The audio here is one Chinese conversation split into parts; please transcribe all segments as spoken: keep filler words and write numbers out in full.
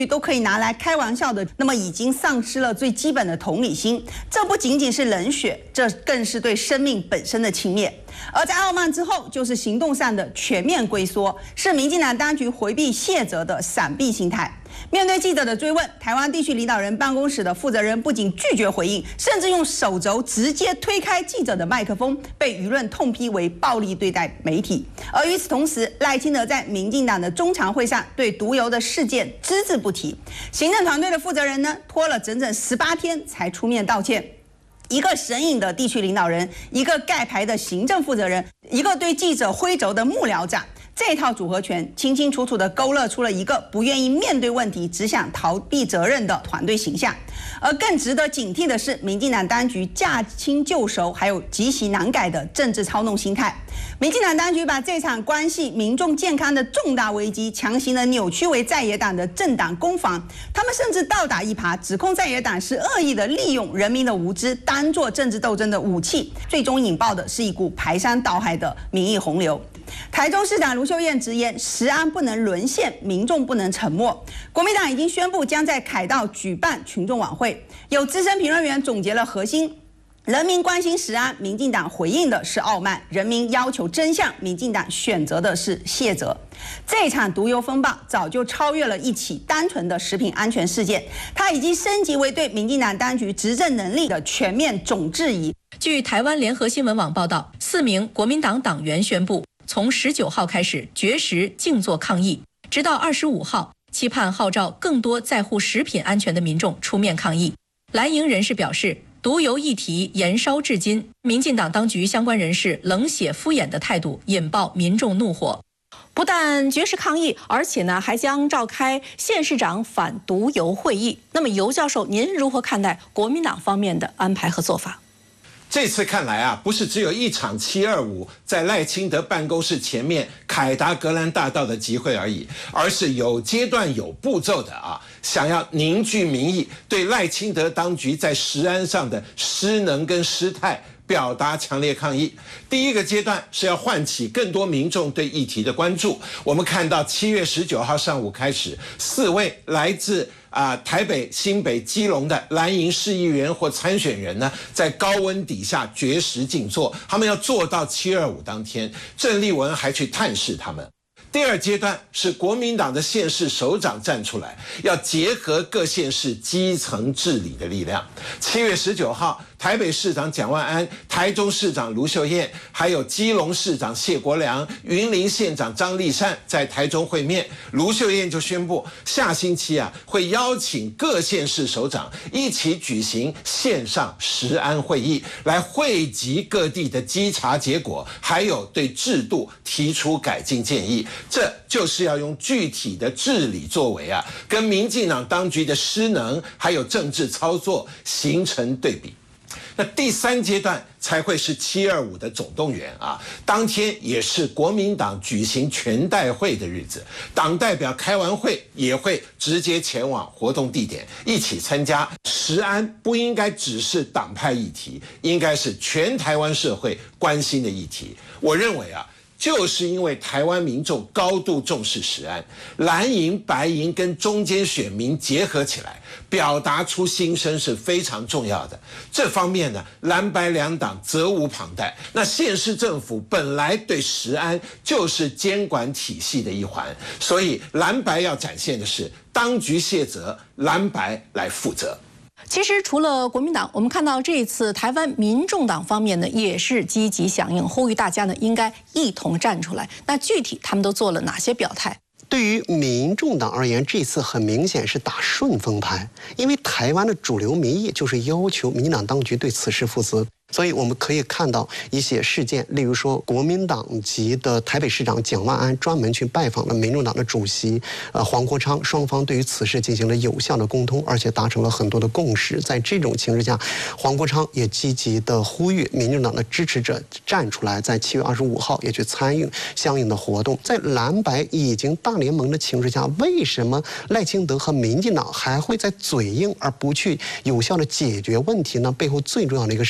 都可以拿来开玩笑的，那么已经丧失了最基本的同理心。这不仅仅是冷血，这更是对生命本身的轻蔑。而在傲慢之后，就是行动上的全面龟缩，是民进党当局回避卸责的闪避心态。面对记者的追问，台湾地区领导人办公室的负责人不仅拒绝回应，甚至用手肘直接推开记者的麦克风，被舆论痛批为暴力对待媒体。而与此同时，赖清德在民进党的中常会上对毒油的事件只字不提，行政团队的负责人呢，拖了整整十八天才出面道歉。一个神隐的地区领导人，一个盖牌的行政负责人，一个对记者挥肘的幕僚长，这套组合拳清清楚楚地勾勒出了一个不愿意面对问题、只想逃避责任的团队形象。而更值得警惕的是，民进党当局驾轻就熟，还有极其难改的政治操弄心态。民进党当局把这场关系民众健康的重大危机，强行的扭曲为在野党的政党攻防。他们甚至倒打一耙，指控在野党是恶意的利用人民的无知当作政治斗争的武器，最终引爆的是一股排山倒海的民意洪流。台中市长卢秀燕直言，食安不能沦陷，民众不能沉默。国民党已经宣布将在凯道举办群众晚会，有资深评论员总结了核心。人民关心食安，民进党回应的是傲慢；人民要求真相，民进党选择的是卸责。这场毒油风暴早就超越了一起单纯的食品安全事件，它已经升级为对民进党当局执政能力的全面总质疑。 据台湾联合新闻网报道，四名国民党党员宣布，从十九号开始绝食静坐抗议，直到二十五号，期盼号召更多在乎食品安全的民众出面抗议。蓝营人士表示，毒油议题延烧至今，民进党当局相关人士冷血敷衍的态度引爆民众怒火。不但绝食抗议，而且呢还将召开县市长反毒油会议。那么尤教授，您如何看待国民党方面的安排和做法？ 这次看来啊，不是只有一场七二五在赖清德办公室前面凯达格兰大道的集会而已，而是有阶段有步骤的啊，想要凝聚民意，对赖清德当局在食安上的失能跟失态表达强烈抗议。第一个阶段是要唤起更多民众对议题的关注。我们看到七月十九号上午开始，四位来自啊、呃，台北、新北、基隆的蓝营市议员或参选人呢，在高温底下绝食静坐，他们要做到七二五当天。郑丽文还去探视他们。第二阶段是国民党的县市首长站出来，要结合各县市基层治理的力量。七月十九号，台北市长蒋万安、台中市长卢秀燕，还有基隆市长谢国良、云林县长张丽善在台中会面。卢秀燕就宣布，下星期啊会邀请各县市首长一起举行线上食安会议，来汇集各地的稽查结果，还有对制度提出改进建议。这就是要用具体的治理作为啊，跟民进党当局的失能还有政治操作形成对比。那第三阶段才会是七二五的总动员啊，当天也是国民党举行全代会的日子，党代表开完会也会直接前往活动地点一起参加。食安不应该只是党派议题，应该是全台湾社会关心的议题。我认为啊，就是因为台湾民众高度重视食安，蓝营、白营跟中间选民结合起来，表达出心声是非常重要的。这方面呢，蓝白两党责无旁贷。那县市政府本来对食安就是监管体系的一环，所以蓝白要展现的是当局卸责，蓝白来负责。 其实除了国民党，我们看到这一次台湾民众党方面呢，也是积极响应，呼吁大家呢应该一同站出来。那具体他们都做了哪些表态？ 对于民众党而言，这次很明显是打顺风牌，因为台湾的主流民意就是要求民进党当局对此事负责。所以我们可以看到一些事件，例如说国民党籍的台北市长蒋万安专门去拜访了民众党的主席呃黄国昌，双方对于此事进行了有效的沟通，而且达成了很多的共识。在这种情势下，黄国昌也积极的呼吁民众党的支持者站出来，在七月二十五号也去参与相应的活动。在蓝白已经大联盟的情势下，为什么赖清德和民进党还会在嘴硬而不去有效的解决问题呢？背后最重要的一个事情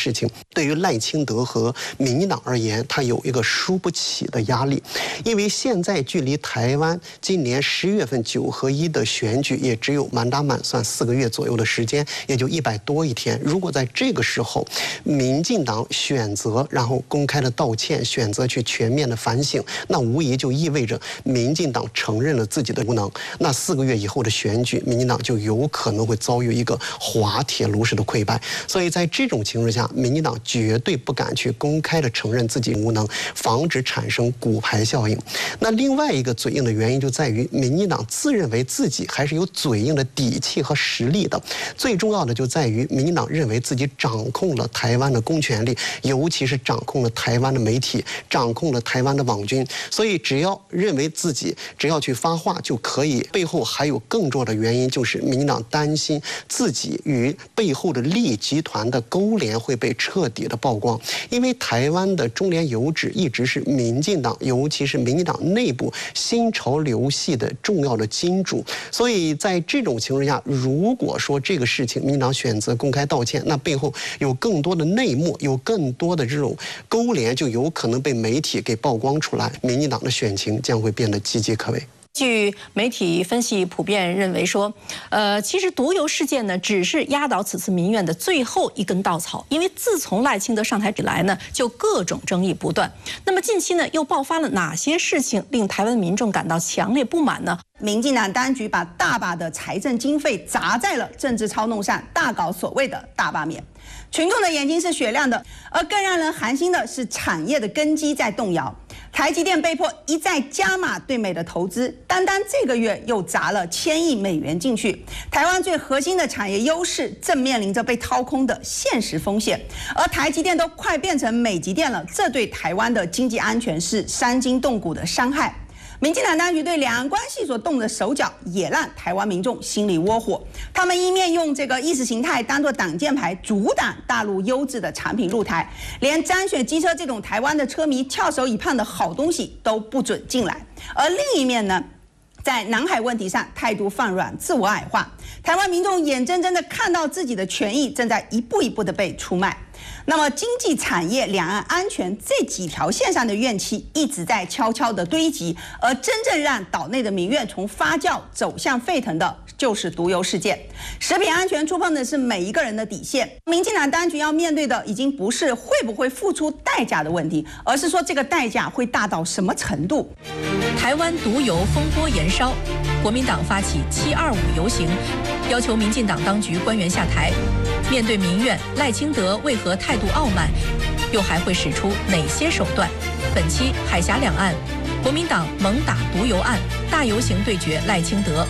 对于赖清德和民进党而言，他有一个输不起的压力，因为现在距离台湾今年十月份九合一的选举也只有满打满算四个月左右的时间，也就一百多一天。如果在这个时候，民进党选择然后公开的道歉，选择去全面的反省，那无疑就意味着民进党承认了自己的无能。那四个月以后的选举，民进党就有可能会遭遇一个滑铁卢式的溃败。所以在这种情况下，民进党绝对不敢去公开的承认自己无能，防止产生骨牌效应。那另外一个嘴硬的原因就在于，民进党自认为自己还是有嘴硬的底气和实力的。最重要的就在于，民进党认为自己掌控了台湾的公权力，尤其是掌控了台湾的媒体，掌控了台湾的网军。所以只要认为自己只要去发话就可以，背后还有更重要的原因，就是民进党担心自己与背后的利益集团的勾连会被彻底的曝光。因为台湾的中联邮纸一直是民进党，尤其是民进党内部新潮流系的重要的金主，所以在这种情况下，如果说这个事情民进党选择公开道歉，那背后有更多的内幕，有更多的这种勾连，就有可能被媒体给曝光出来，民进党的选情将会变得岌岌可危。 据媒体分析，普遍认为说，呃，其实毒油事件呢，只是压倒此次民怨的最后一根稻草。因为自从赖清德上台以来呢，就各种争议不断。那么近期呢，又爆发了哪些事情令台湾民众感到强烈不满呢？ 民进党当局把大把的财政经费砸在了政治操弄上，大搞所谓的大罢免。群众的眼睛是雪亮的，而更让人寒心的是，产业的根基在动摇。台积电被迫一再加码对美的投资，单单这个月又砸了千亿美元进去。台湾最核心的产业优势正面临着被掏空的现实风险，而台积电都快变成美积电了，这对台湾的经济安全是伤筋动骨的伤害。民进党当局对两岸关系所动的手脚，也让台湾民众心里窝火。他们一面用这个意识形态当作挡箭牌，阻挡大陆优质的产品入台，连沾选机车这种台湾的车迷翘首以盼的好东西都不准进来。而另一面呢，在南海问题上态度放软，自我矮化，台湾民众眼睁睁的看到自己的权益正在一步一步的被出卖。那么经济产业、两岸安全这几条线上的怨气一直在悄悄的堆积，而真正让岛内的民怨从发酵走向沸腾的，就是毒油事件。食品安全触碰的是每一个人的底线，民进党当局要面对的已经不是会不会付出代价的问题，而是说这个代价会大到什么程度。 台湾毒油风波延烧，国民党发起七二五游行，要求民进党当局官员下台。面对民怨，赖清德为何态度傲慢，又还会使出哪些手段？本期海峡两岸，国民党猛打毒油案，大游行对决赖清德。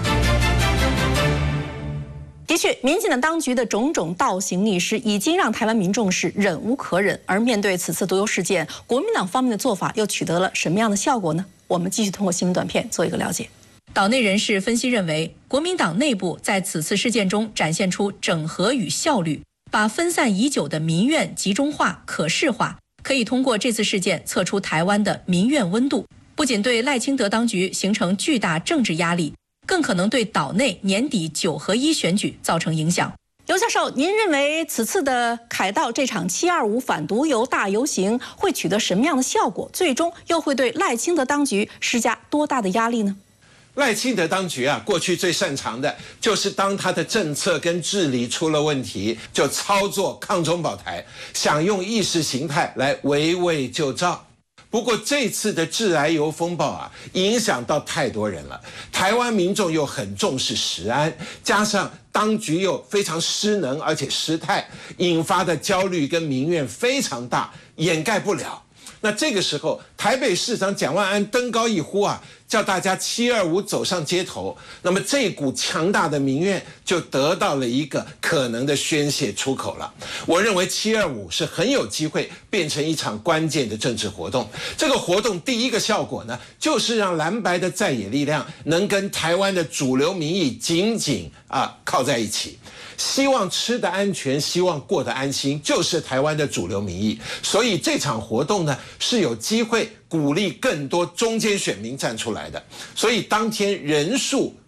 的确，民进党当局的种种倒行逆施，已经让台湾民众是忍无可忍。而面对此次毒油事件，国民党方面的做法又取得了什么样的效果呢？我们继续通过新闻短片做一个了解。岛内人士分析认为，国民党内部在此次事件中展现出整合与效率，把分散已久的民怨集中化、可视化，可以通过这次事件测出台湾的民怨温度，不仅对赖清德当局形成巨大政治压力，更可能对岛内年底九合一选举造成影响。刘教授，您认为此次的凯道这场七二五反毒油大游行会取得什么样的效果？最终又会对赖清德当局施加多大的压力呢？ 赖清德当局啊，过去最擅长的就是当他的政策跟治理出了问题，就操作抗中保台，想用意识形态来围魏救赵。不过这次的致癌油风暴啊，影响到太多人了。台湾民众又很重视食安，加上当局又非常失能而且失态，引发的焦虑跟民怨非常大，掩盖不了。那这个时候，台北市长蒋万安登高一呼啊，叫大家七二五走上街头，那么这股强大的民怨就得到了一个可能的宣泄出口了。我认为七二五是很有机会变成一场关键的政治活动。这个活动第一个效果呢，就是让蓝白的在野力量能跟台湾的主流民意紧紧啊靠在一起。希望吃得安全，希望过得安心，就是台湾的主流民意。所以这场活动呢，是有机会鼓励更多中间选民站出来的。所以当天人数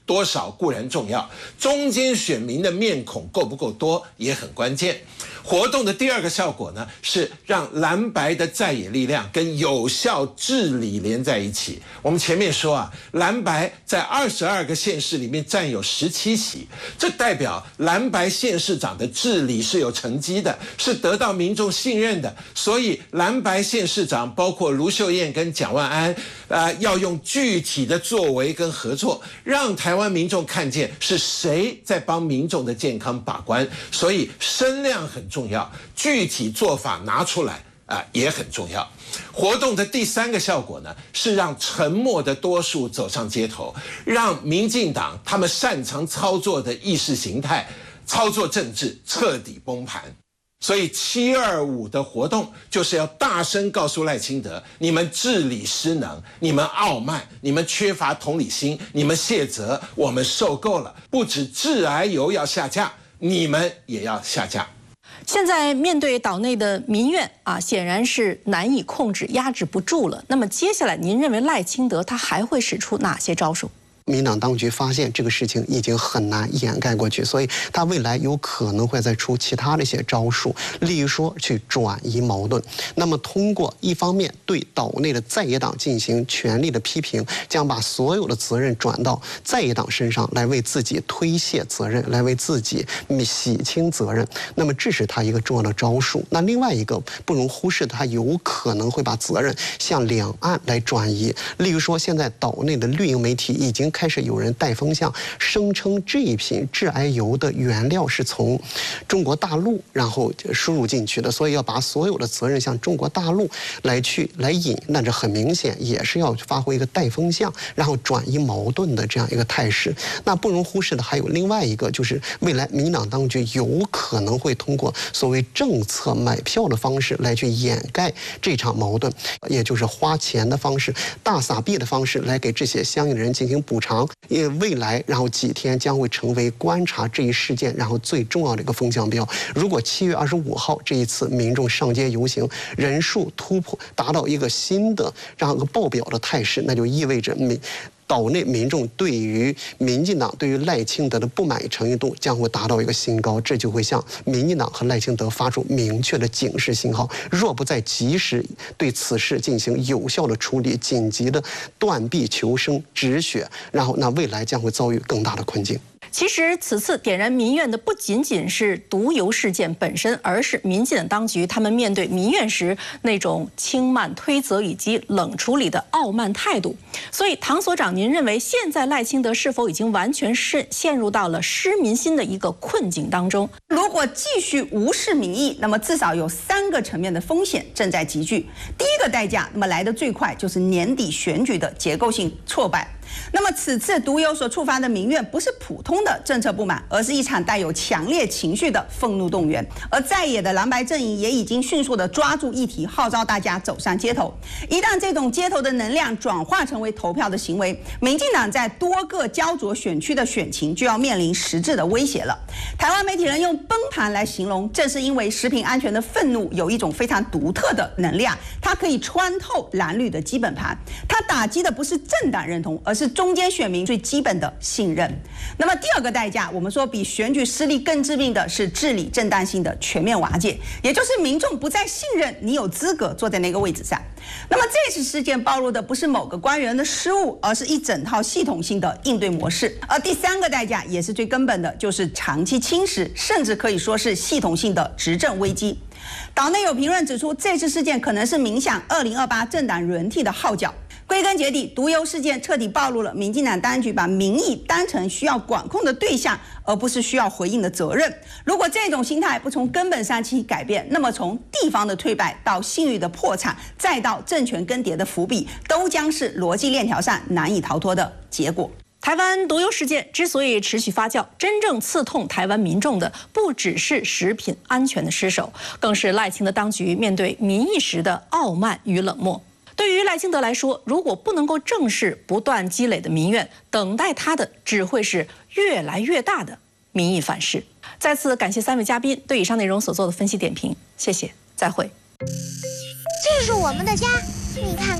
多少固然重要，中间选民的面孔够不够多也很关键。活动的第二个效果呢，是让蓝白的在野力量跟有效治理连在一起。我们前面说啊，蓝白在二十二个县市里面占有十七席，这代表蓝白县市长的治理是有成绩的，是得到民众信任的。所以蓝白县市长包括卢秀燕跟蒋万安，呃，要用具体的作为跟合作，让台湾民众看见是谁在帮民众的健康把关。所以声量很重要。重要，具体做法拿出来啊、呃、也很重要。活动的第三个效果呢，是让沉默的多数走上街头，让民进党他们擅长操作的意识形态、操作政治彻底崩盘。所以七二五的活动就是要大声告诉赖清德，你们治理失能，你们傲慢，你们缺乏同理心，你们卸责，我们受够了。不止致癌油要下架，你们也要下架。 现在面对岛内的民怨啊，显然是难以控制、压制不住了。那么接下来，您认为赖清德他还会使出哪些招数？ 民进党当局发现这个事情已经很难掩盖过去，所以他未来有可能会再出其他的一些招数，例如说去转移矛盾。那么通过一方面对岛内的在野党进行全力的批评，将把所有的责任转到在野党身上，来为自己推卸责任，来为自己洗清责任。那么这是他一个重要的招数。那另外一个不容忽视的，他有可能会把责任向两岸来转移。例如说，现在岛内的绿营媒体已经开始有人带风向，声称这一瓶致癌油的原料是从中国大陆然后输入进去的，所以要把所有的责任向中国大陆来去来引，那这很明显也是要发挥一个带风向，然后转移矛盾的这样一个态势。那不容忽视的还有另外一个，就是未来民进党当局有可能会通过所谓政策买票的方式来去掩盖这场矛盾，也就是花钱的方式、大撒币的方式来给这些相应的人进行补偿。因为未来然后几天将会成为观察这一事件然后最重要的一个风向标。如果七月二十五号这一次民众上街游行人数突破达到一个新的这样一个爆表的态势，那就意味着民岛内民众对于民进党、对于赖清德的不满意程度将会达到一个新高，这就会向民进党和赖清德发出明确的警示信号。若不再及时对此事进行有效的处理，紧急的断臂求生、止血，然后那未来将会遭遇更大的困境。 其实此次点燃民怨的不仅仅是毒油事件本身，而是民进党当局他们面对民怨时那种轻慢、推责以及冷处理的傲慢态度。所以，唐所长，您认为现在赖清德是否已经完全是陷入到了失民心的一个困境当中？ 如果继续无视民意，那么至少有三个层面的风险正在集聚。第一个代价，那么来得最快就是年底选举的结构性挫败。那么此次毒油所触发的民怨不是普通的政策不满，而是一场带有强烈情绪的愤怒动员。而在野的蓝白阵营也已经迅速的抓住议题，号召大家走上街头。一旦这种街头的能量转化成为投票的行为，民进党在多个焦灼选区的选情就要面临实质的威胁了。台湾媒体人用崩盘来形容，正是因为食品安全的愤怒有一种非常独特的能量，它可以穿透蓝绿的基本盘，它打击的不是政党认同，而是中间选民最基本的信任。那么第二个代价，我们说比选举失利更致命的是治理正当性的全面瓦解，也就是民众不再信任你有资格坐在那个位置上。那么这次事件暴露的不是某个官员的失误，而是一整套系统性的应对模式。而第三个代价也是最根本的，就是长期侵蚀，甚至可以说是系统性的执政危机。岛内有评论指出，这次事件可能是冥想二零二八政党轮替的号角。归根结底，毒油事件彻底暴露了民进党当局把民意当成需要管控的对象，而不是需要回应的责任。如果这种心态不从根本上起改变，那么从地方的退败到信誉的破产，再到政权更迭的伏笔，都将是逻辑链条上难以逃脱的结果。 台湾毒油事件之所以持续发酵，真正刺痛台湾民众的不只是食品安全的失守，更是赖清德当局面对民意时的傲慢与冷漠。对于赖清德来说，如果不能够正视不断积累的民怨，等待他的只会是越来越大的民意反噬。再次感谢三位嘉宾对以上内容所做的分析点评，谢谢，再会。 这是我们的家，你看看。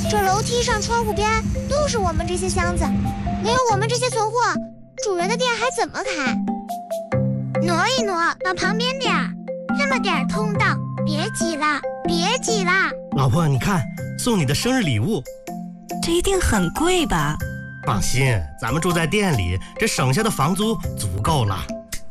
这楼梯上、窗户边都是我们这些箱子，没有我们这些存货，主人的店还怎么开？挪一挪，往旁边点儿，这么点儿通道，别挤了，别挤了。 老婆，你看，送你的生日礼物， 这一定很贵吧？ 放心，咱们住在店里，这省下的房租足够了。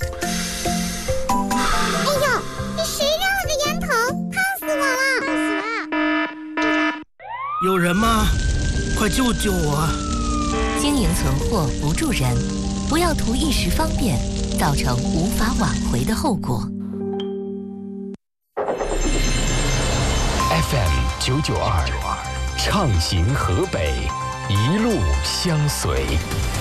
哎呦，你谁让我的烟头？烫死我了！烫死了！队长， 有人吗？快救救我！ 经营存货不助人，不要图一时方便，造成无法挽回的后果。 F M 九九二，畅行河北，一路相随。